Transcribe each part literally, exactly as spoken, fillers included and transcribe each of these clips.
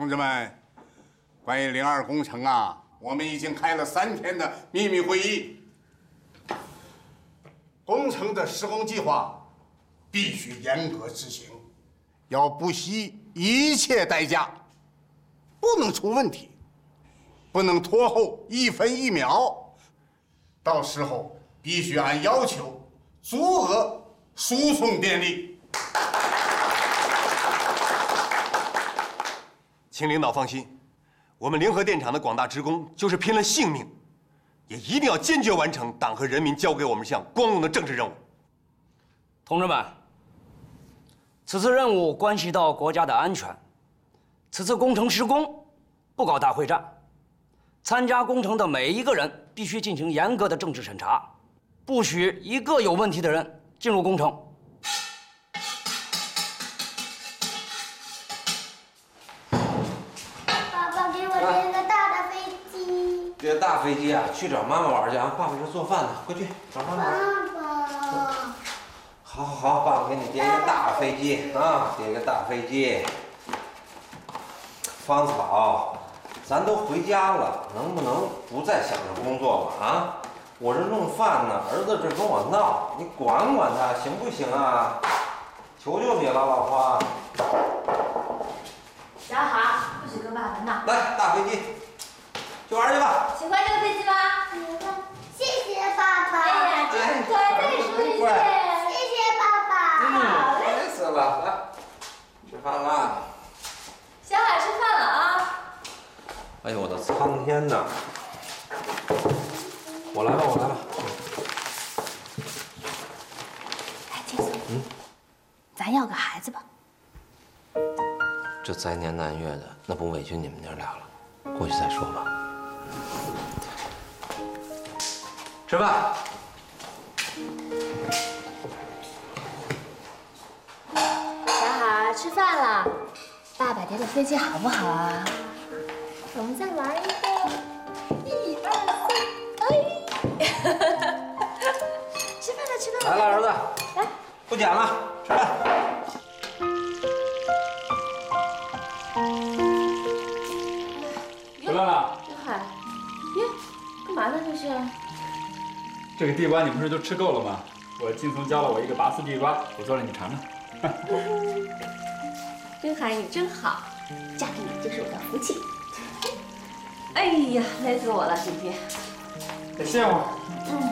同志们，关于零二工程啊，我们已经开了三天的秘密会议。工程的施工计划必须严格执行，要不惜一切代价，不能出问题，不能拖后一分一秒。到时候必须按要求足额输送电力。 请领导放心，我们联合电厂的广大职工就是拼了性命，也一定要坚决完成党和人民交给我们这项光荣的政治任务。 同志们，此次任务关系到国家的安全，此次工程施工不搞大会战，参加工程的每一个人必须进行严格的政治审查，不许一个有问题的人进入工程。 这大飞机啊，去找妈妈玩去啊！爸爸这做饭呢，快去找妈妈。 爸爸， 好，好，好，爸爸给你叠一个大飞机啊，叠一个大飞机。芳草，咱都回家了，能不能不再想着工作了啊？我这弄饭呢，儿子这跟我闹，你管管他行不行啊？求求你了，老婆。 小好，不许跟爸爸闹。 来，大飞机。 去玩去吧！ 喜欢这个飞机吗？喜欢，谢谢爸爸。哎呀，真乖，再说一句，谢谢爸爸。好嘞， 累死了，来，吃饭了。 小海吃饭了啊！ 哎呦我的苍天呐！我来吧，我来吧。 哎，金松，嗯，咱要个孩子吧。 这灾年难月的，那不委屈你们娘俩了？过去再说吧。 吃饭。 小海吃饭了，爸爸叠的飞机好不好啊？我们再玩一个，一二三，哎！吃饭了，吃饭了。 来了，儿子， 来， 不捡了，吃饭。 回来了。 小海，耶，干嘛呢这是？ 这个地瓜你不是都吃够了吗？我劲松教了我一个拔丝地瓜，我做了你尝尝。 真海，你真好，嫁给你就是我的福气。哎呀，累死我了今天。 得歇会儿。 嗯。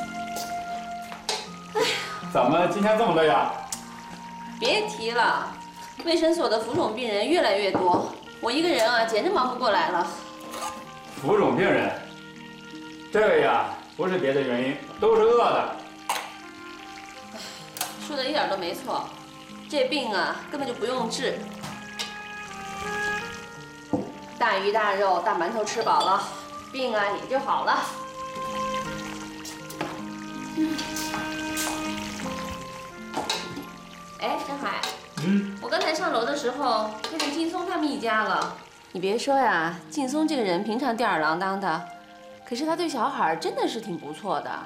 哎呀，怎么今天这么累啊？ 别提了，卫生所的浮肿病人越来越多，我一个人啊，简直忙不过来了。 浮肿病人，这个呀。 不是别的原因，都是饿的。 说的一点都没错，这病啊根本就不用治。大鱼大肉、大馒头吃饱了，病啊也就好了。嗯。哎，张海，嗯，我刚才上楼的时候看见劲松他们一家了。你别说呀，劲松这个人平常吊儿郎当的。 可是他对小海真的是挺不错的。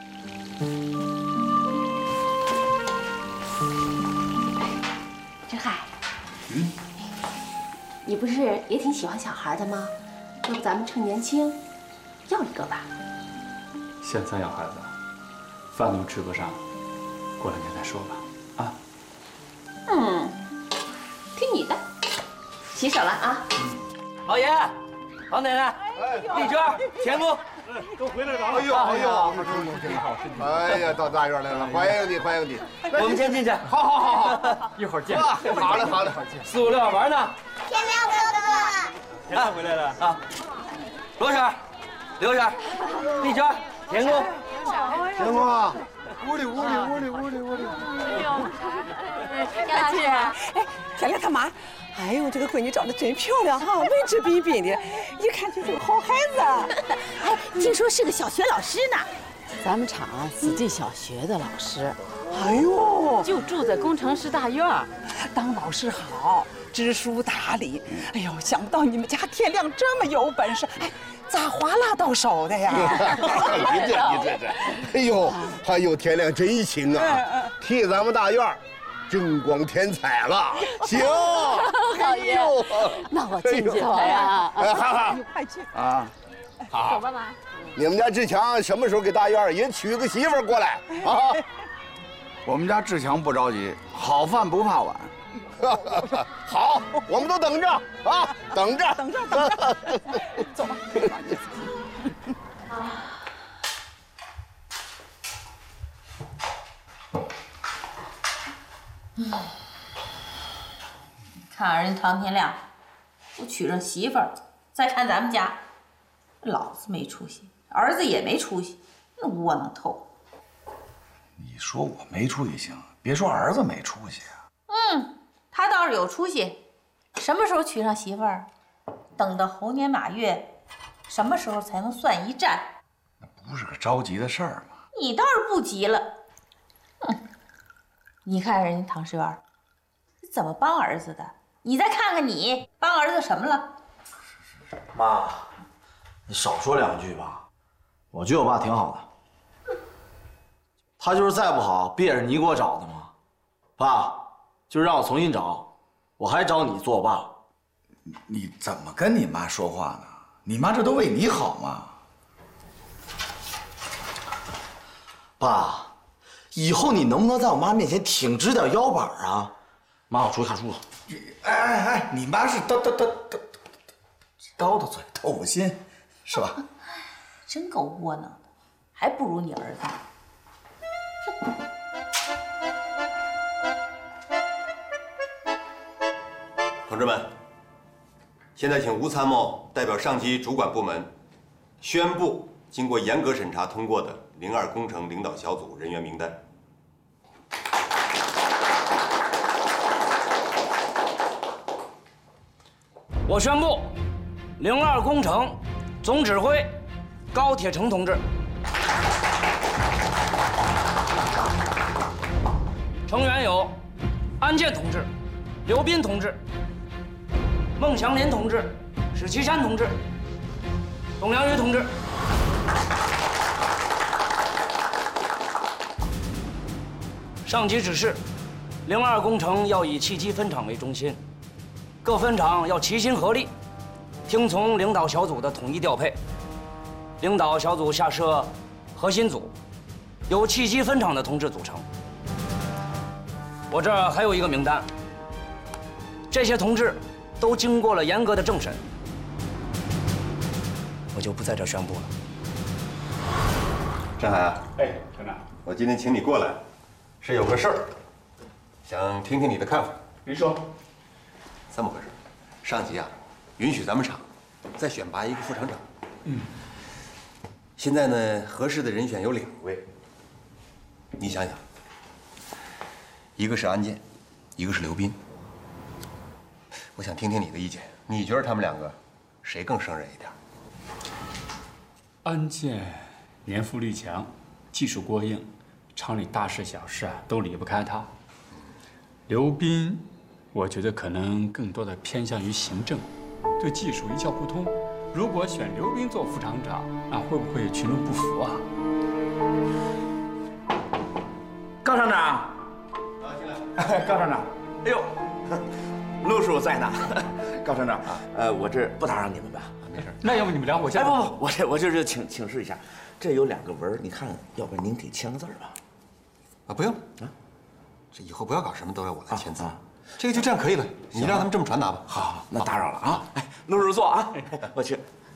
振海，嗯，你不是也挺喜欢小孩的吗？要不咱们趁年轻要一个吧？ 现在要孩子，饭都吃不上，过两天再说吧。啊。 嗯，听你的。洗手了啊。 老爷，老奶奶。 丽娟、田工， 都回来了。 哎呦哎呦，真好，哎呀，到大院来了，欢迎你，欢迎你。 我们先进去。 好好好好，一会儿见。 好嘞好嘞， 四五六玩呢。 天亮哥哥， 田亮回来了啊。 罗婶、刘婶、丽娟、田工， 田工啊， 屋里屋里屋里屋里屋里。 哎呦， 大姐，哎，田亮他妈。 哎呦，这个闺女长得真漂亮哈，文质彬彬的，一看就是个好孩子。 哎，听说是个小学老师呢，咱们厂子弟小学的老师。 哎呦， 就住在工程师大院， 当老师好，知书达理。哎呦，想不到你们家田亮这么有本事，哎，咋划拉到手的呀？ 你这你这这，哎呦，还有田亮真行啊，替咱们大院真光天彩了。行， 老爷，那我进去了呀。 哎，哈哈， 快去啊！好， 走吧，妈。 你们家志强什么时候给大院也娶个媳妇过来啊？ 我们家志强不着急，好饭不怕晚。 好，我们都等着啊，等着， 等着，等着，走吧。 看人唐天亮都娶上媳妇儿，再看咱们家，老子没出息，儿子也没出息，那窝囊透。 你说我没出息行，别说儿子没出息啊。 嗯，他倒是有出息，什么时候娶上媳妇儿？等到猴年马月，什么时候才能算一战？ 那不是个着急的事儿吗？ 你倒是不急了。哼，你看人家唐世元怎么帮儿子的？你再看看你帮儿子什么了？ 妈，你少说两句吧。我觉得我爸挺好的，他就是再不好，不也是你给我找的吗？爸，就是让我重新找，我还找你做我爸。 你怎么跟你妈说话呢？你妈这都为你好嘛。 爸，以后你能不能在我妈面前挺直点腰板啊？妈，我出去看书了。 哎哎哎，你妈是叨叨叨叨叨叨嘴豆腐心，是吧？ 真够窝囊的，还不如你儿子。 同志们，现在请吴参谋代表上级主管部门宣布经过严格审查通过的零二工程领导小组人员名单。 我宣布，零二工程总指挥高铁成同志，成员有安建同志、刘斌同志、孟祥林同志、史其山同志、董良瑜同志。上级指示，零二工程要以汽机分厂为中心。各分厂要齐心合力，听从领导小组的统一调配。领导小组下设核心组，由汽机分厂的同志组成。我这儿还有一个名单，这些同志都经过了严格的政审，我就不在这宣布了。 郑海啊， 哎，省长， 我今天请你过来，是有个事儿，想听听你的看法。 您说。 这么回事，上级啊，允许咱们厂再选拔一个副厂长。嗯。现在呢，合适的人选有两位。你想想，一个是安建，一个是刘斌。我想听听你的意见，你觉得他们两个谁更胜任一点？ 安建年富力强，技术过硬，厂里大事小事啊都离不开他。刘斌。我觉得可能更多的偏向于行政，对技术一窍不通。如果选刘斌做副厂长，那会不会群众不服啊？ 高厂长， 啊，进来。 高厂长，哎呦，陆叔在呢。高厂长，呃，我这不打扰你们吧？ 没事。 那要不你们俩我先…… 哎，不不，我这我就是请请示一下，这有两个文，你看，要不然您给签个字吧？ 啊，不用啊，这以后不要搞什么都要我来签字。啊啊这个就这样可以了，你让他们这么传达吧。 好，好，那打扰了啊！哎，陆叔坐啊，我去。